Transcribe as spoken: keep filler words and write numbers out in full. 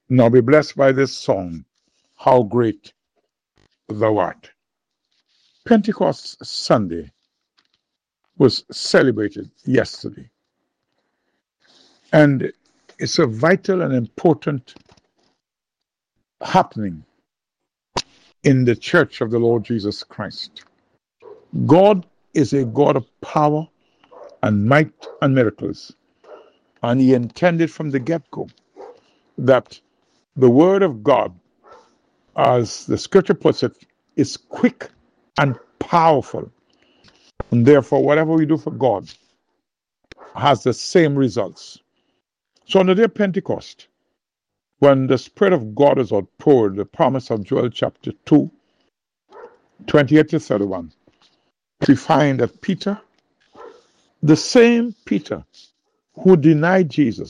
Now be blessed by this song, How Great Thou Art. Pentecost Sunday was celebrated yesterday, and it's a vital and important happening in the church of the Lord Jesus Christ. God is a God of power and might and miracles, and He intended from the get-go that the Word of God, as the scripture puts it, is quick and powerful. And therefore, whatever we do for God has the same results. So on the day of Pentecost, when the Spirit of God is outpoured, the promise of Joel chapter two, twenty-eight to thirty-one, we find that Peter, the same Peter who denied Jesus,